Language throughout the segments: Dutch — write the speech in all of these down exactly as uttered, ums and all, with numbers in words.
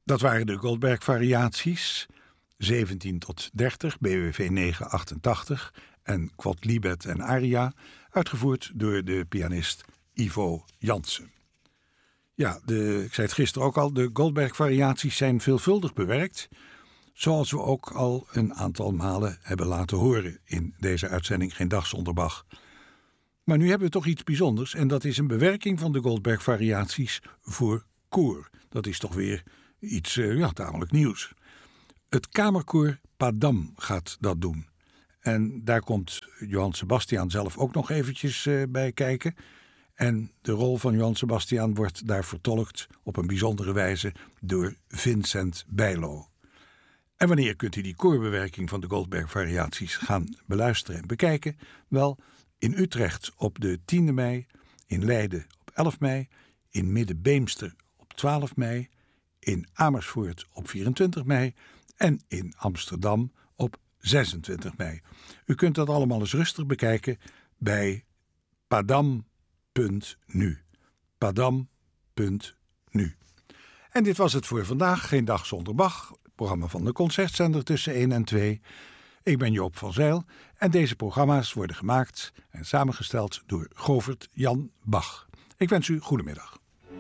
Dat waren de Goldberg-variaties, zeventien tot dertig, B W V negen achtentachtig en Quodlibet en aria, uitgevoerd door de pianist Ivo Jansen. Ja, de, ik zei het gisteren ook al, de Goldberg-variaties zijn veelvuldig bewerkt, zoals we ook al een aantal malen hebben laten horen in deze uitzending Geen Dag Zonder Bach. Maar nu hebben we toch iets bijzonders en dat is een bewerking van de Goldberg-variaties voor koor. Dat is toch weer iets uh, ja, tamelijk nieuws. Het kamerkoor Padam gaat dat doen. En daar komt Johann Sebastian zelf ook nog eventjes uh, bij kijken. En de rol van Johann Sebastian wordt daar vertolkt op een bijzondere wijze door Vincent Bijlo. En wanneer kunt u die koorbewerking van de Goldberg-variaties gaan beluisteren en bekijken? Wel, in Utrecht op de tiende mei, in Leiden op elf mei, in Midden-Beemster op twaalf mei, in Amersfoort op vierentwintig mei en in Amsterdam op zesentwintig mei. U kunt dat allemaal eens rustig bekijken bij padam punt nu. padam punt nu. En dit was het voor vandaag. Geen Dag Zonder Bach. Programma van de Concertzender tussen één en twee. Ik ben Joop van Zijl en deze programma's worden gemaakt en samengesteld door Govert Jan Bach. Ik wens u goedemiddag.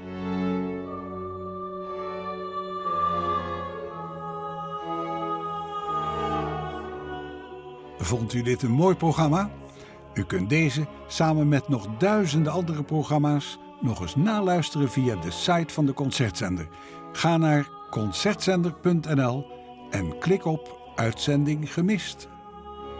Vond u dit een mooi programma? U kunt deze samen met nog duizenden andere programma's nog eens naluisteren via de site van de Concertzender. Ga naar concertzender punt n l en klik op Uitzending gemist.